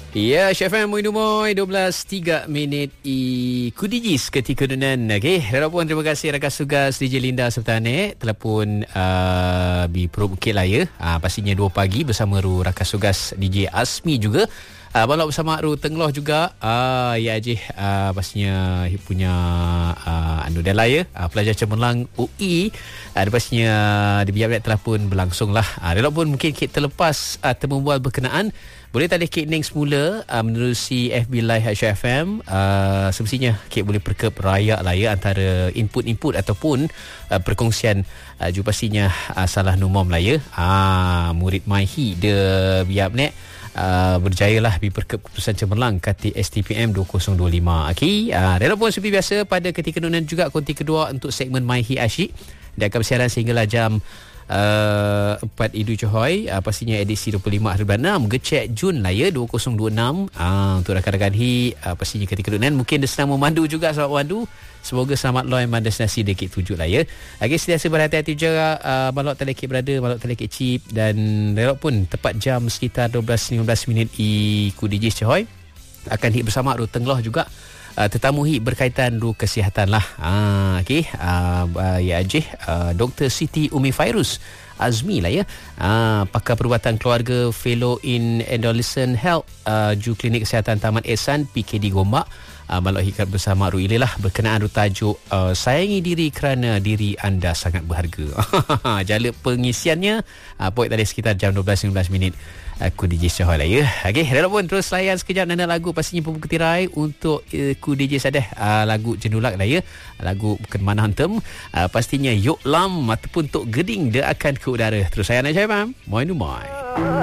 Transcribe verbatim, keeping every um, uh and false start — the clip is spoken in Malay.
Ya, Chef M, Muin Dumoy, dua belas tiga minit i Kudijis ketika dunan. Okey, walaupun terima kasih rakan tugas D J Linda serta Anik telepon uh, di Perut Bukit lah ya. Uh, pastinya dua pagi bersama ru rakan tugas D J Asmi juga. Uh, balok bersama Ru Tengloh juga. uh, Ya Ajih, uh, pastinya punya uh, anu dah lah ya, uh, pelajar cemerlang U I. uh, Pastinya di biar telah pun berlangsung lah. uh, Walaupun mungkin kita terlepas uh, termembual berkenaan, boleh tadi Kek Ning semula uh, menerusi F B Live H F M. uh, Semestinya Kek boleh perkep raya lah ya, antara input-input ataupun uh, perkongsian uh, juga pastinya uh, salah numom lah ya. uh, Murid Maihi de biar nek Uh, berjayalah di perkep keputusan cemerlang K T S T P M dua ribu dua puluh lima. Okey, uh, dan pun seperti biasa pada ketika nunan juga konti kedua untuk segmen Maihi Asyik. Dia akan bersiaran sehinggalah jam Uh, empat Idu Cohoy. uh, Pastinya edisi dua puluh lima hari bulan enam Gecek Jun lah ya, dua ribu dua puluh enam. uh, Untuk rakan-rakan hi, uh, pastinya ketika dunan mungkin dia senang memandu juga. Selamat memandu. Semoga selamat loy man destinasi dekik tujuh lah ya. Okey, sentiasa berhati-hati juga. uh, Balok telekik berada, balok telekik chip. Dan relok pun tepat jam sekitar dua belas lima belas minit i Kudijis Cohoy akan hit bersama Ru Tengloh juga. Uh, tetamu hi berkaitan ru kesihatan lah. Ah, okey. Uh, uh, ya Ajih, uh, Doktor Siti Umi Fairuz Azmi lah ya. Ah, pakar perubatan keluarga, fellow in Adolescent Health, uh, Ju Klinik Kesihatan Taman Ehsan P K D Gombak. Uh, Balok hikat bersama Ru Ili lah berkenaan ru tajuk uh, sayangi diri kerana diri anda sangat berharga. Jala pengisiannya uh, poin tadi sekitar jam dua belas lima belas minit. Aku D J Syahal lah ya. Okey, walaupun terus layan sekejap nanda lagu pastinya pembuka tirai untuk uh, ku D J Sadeh, uh, lagu Jendulak lah ya. Lagu bukan mana hantem. Uh, pastinya Yok Lam ataupun Tok Geding dia akan ke udara. Terus saya nak cakap, Moin Dumai.